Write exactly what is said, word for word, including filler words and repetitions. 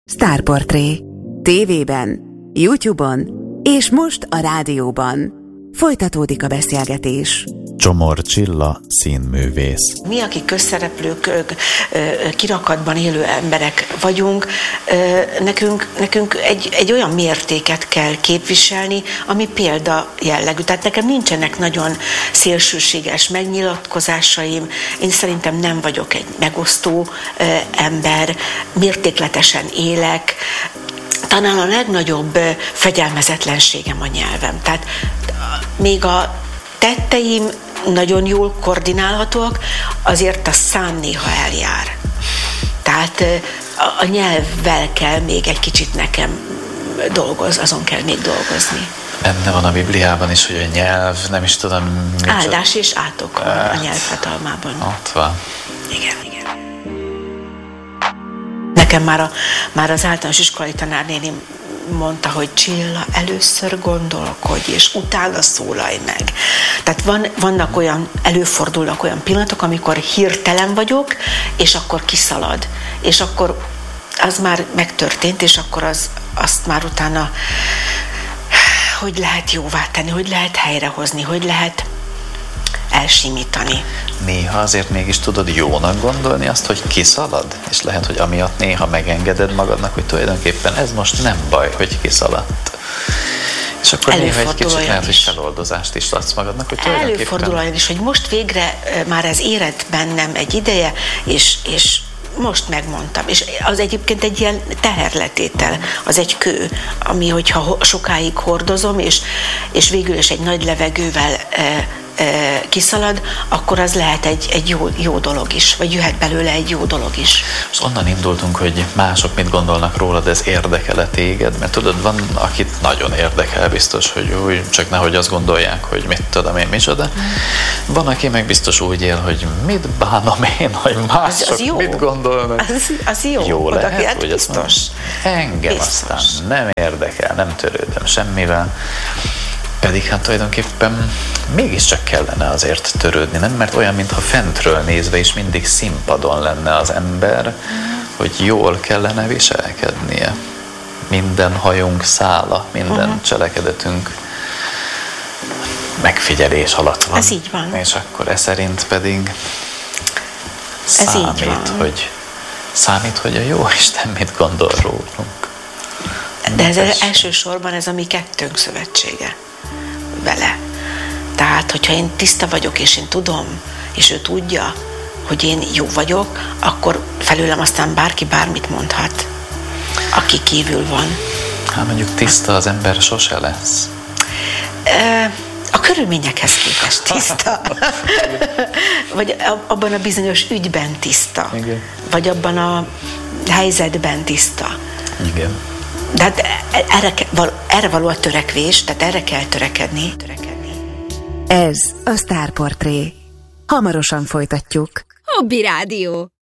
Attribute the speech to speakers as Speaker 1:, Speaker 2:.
Speaker 1: Sztárportré. tévében, YouTube-on és most a rádióban. Folytatódik a beszélgetés.
Speaker 2: Csomor Csilla, színművész.
Speaker 3: Mi, akik közszereplők, kirakatban élő emberek vagyunk, nekünk, nekünk egy, egy olyan mértéket kell képviselni, ami példa jellegű. Tehát nekem nincsenek nagyon szélsőséges megnyilatkozásaim, én szerintem nem vagyok egy megosztó ember, mértékletesen élek. Talán a legnagyobb fegyelmezetlenségem a nyelvem. Tehát még a tetteim nagyon jól koordinálhatóak, azért a szám néha eljár. Tehát a, a nyelvvel kell még egy kicsit nekem dolgozni, azon kell még dolgozni.
Speaker 2: Benne van a Bibliában is, hogy a nyelv, nem is tudom...
Speaker 3: Áldás és átok van a nyelv hatalmában.
Speaker 2: Ott van.
Speaker 3: Igen, igen. Nekem már, a, már az általános iskolai tanárnéni mondta, hogy Csilla, először gondolkodj, és utána szólalj meg. Tehát van, vannak olyan, előfordulnak olyan pillanatok, amikor hirtelen vagyok, és akkor kiszalad. És akkor az már megtörtént, és akkor az, azt már utána hogy lehet jóvá tenni, hogy lehet helyrehozni, hogy lehet elsimítani.
Speaker 2: Néha azért mégis tudod jónak gondolni azt, hogy kiszalad, és lehet, hogy amiatt néha megengeded magadnak, hogy tulajdonképpen ez most nem baj, hogy kiszaladt. És akkor néha egy kicsit lehet, hogy feloldozást is adsz magadnak, hogy tulajdonképpen...
Speaker 3: Előfordul olyan is, hogy most végre már ez érett bennem egy ideje, és, és most megmondtam. És az egyébként egy ilyen teherletétel, az egy kő, ami hogyha sokáig hordozom, és, és végül is egy nagy levegővel kiszalad, akkor az lehet egy, egy jó, jó dolog is, vagy jöhet belőle egy jó dolog is.
Speaker 2: És onnan indultunk, hogy mások mit gondolnak rólad, ez érdekel-e téged? Mert tudod, van, akit nagyon érdekel biztos, hogy úgy, csak nehogy azt gondolják, hogy mit tudom én, micsoda. Mm. Van, aki meg biztos úgy él, hogy mit bánom én, hogy mások az, az mit gondolnak.
Speaker 3: Az, az jó.
Speaker 2: Jó lehet,
Speaker 3: hát
Speaker 2: hogy
Speaker 3: biztos.
Speaker 2: Azt engem biztos. Aztán nem érdekel, nem törődöm semmivel. Pedig hát tulajdonképpen mégiscsak kellene azért törődni, nem? Mert olyan, mintha fentről nézve is mindig színpadon lenne az ember, hogy jól kellene viselkednie. Minden hajunk szála, minden uh-huh. cselekedetünk megfigyelés alatt van.
Speaker 3: Ez így van.
Speaker 2: És akkor ez szerint pedig
Speaker 3: ez
Speaker 2: számít, hogy, számít, hogy a Jóisten mit gondol rólunk.
Speaker 3: De ez ez elsősorban ez a mi kettőnk szövetsége vele. Tehát, hogyha én tiszta vagyok, és én tudom, és ő tudja, hogy én jó vagyok, akkor felőlem aztán bárki bármit mondhat, aki kívül van.
Speaker 2: Hát mondjuk tiszta az ember sose lesz.
Speaker 3: A körülményekhez képest tiszta. Vagy abban a bizonyos ügyben tiszta.
Speaker 2: Igen.
Speaker 3: Vagy abban a helyzetben tiszta.
Speaker 2: Igen.
Speaker 3: De hát erre, erre való a törekvés, tehát erre kell törekedni. törekedni.
Speaker 1: Ez a Sztárportré. Hamarosan folytatjuk.
Speaker 4: Hobby Rádió.